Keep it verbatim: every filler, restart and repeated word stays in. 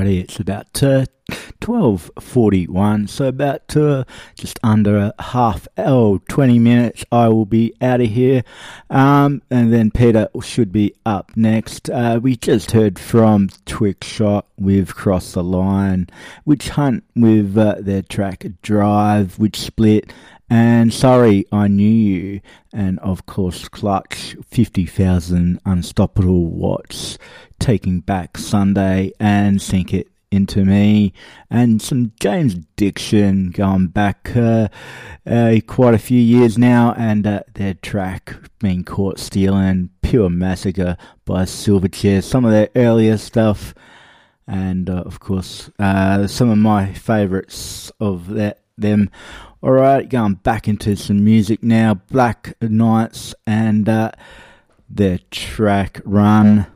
Friday. It's about uh, twelve forty-one, so about uh, just under a half hour, twenty minutes, I will be out of here. Um, and then Peter should be up next. Uh, we just heard from Twixshot with Cross the Line, Witch Hunt with uh, their track Drive, which split, and Sorry I Knew You, and of course Clutch, fifty thousand Unstoppable Watts, Taking Back Sunday, and Sink It Into Me, and some James Diction going back uh, uh, quite a few years now, and uh, their track being Caught Stealing, Pure Massacre by Silverchair, some of their earlier stuff, and uh, of course uh, some of my favourites of that them. Alright, going back into some music now. Black Knights and uh, their track Run.